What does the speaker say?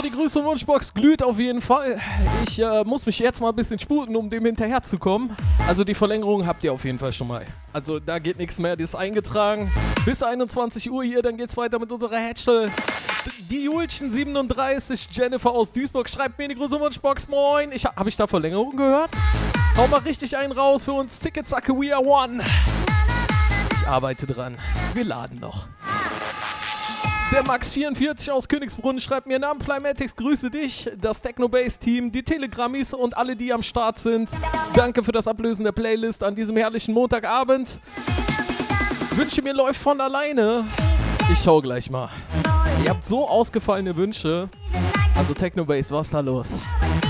die Grüße- und Wunschbox glüht auf jeden Fall. Ich muss mich jetzt mal ein bisschen sputen, um dem hinterherzukommen. Also die Verlängerung habt ihr auf jeden Fall schon mal. Also da geht nichts mehr, die ist eingetragen. Bis 21 Uhr hier, dann geht's weiter mit unserer Hatchel. Die Julchen 37, Jennifer aus Duisburg schreibt mir in die Grüße- und Wunschbox. Moin. Hab ich da Verlängerung gehört? Hau mal richtig einen raus für uns. Ticketsacke, we are one. Ich arbeite dran. Wir laden noch. Der Max44 aus Königsbrunn schreibt mir: Namen Flymatics, grüße dich, das Techno-Bass-Team, die Telegrammis und alle, die am Start sind. Danke für das Ablösen der Playlist an diesem herrlichen Montagabend. Wünsche mir läuft von alleine. Ich schau gleich mal. Ihr habt so ausgefallene Wünsche. Also Techno-Bass, was ist da los?